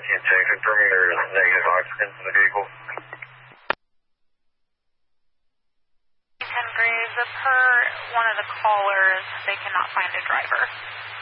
confirming there is negative occupants in the vehicle. 10 Graves, per one of the callers, they cannot find a driver.